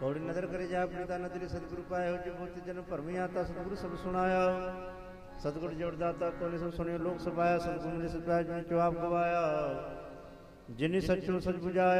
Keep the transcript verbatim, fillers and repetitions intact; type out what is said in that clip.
कौड़ी नदर करे जा प्रीता नदरी सतगुरु पाए हो जो बहुत जन्म भरमी आता सतगुरु सब सुनाया सतगुरु जोड़दाता को सब सुनियो लोक सपाया सतगुरु ने सपाया जिन्हें जवाब गवाया जिन्हें सचो सच बुझाया।